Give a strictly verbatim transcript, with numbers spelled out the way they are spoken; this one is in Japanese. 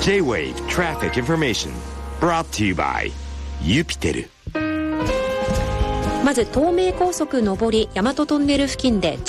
J-Wave Traffic Information brought to you by ユピテル。 まず東名高速上り大和トンネル付近で